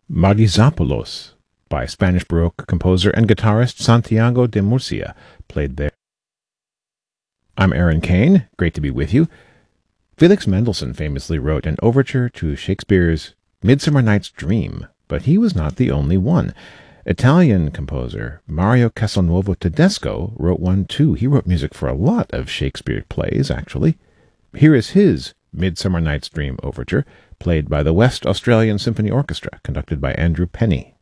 Magizopoulos by Spanish Baroque composer and guitarist Santiago de Murcia, played there. I'm Aaron Kane, great to be with you. Felix Mendelssohn famously wrote an overture to Shakespeare's Midsummer Night's Dream, but he was not the only one. Italian composer Mario Castelnuovo Tedesco wrote one too. He wrote music for a lot of Shakespeare plays, actually. Here is his Midsummer Night's Dream overture, played by the West Australian Symphony Orchestra, conducted by Andrew Penny.